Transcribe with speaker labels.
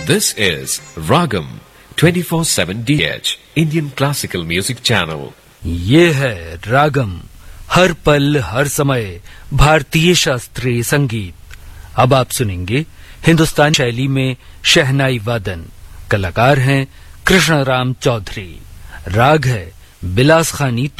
Speaker 1: This is Ragam 24/7 DH Indian Classical Music Channel.
Speaker 2: ये है रागम, हर पल हर समय भारतीय शास्त्रीय संगीत। अब आप सुनेंगे हिंदुस्तानी शैली में शहनाई वादन। कलाकार हैं कृष्णराम चौधरी। राग है बिलास खानी।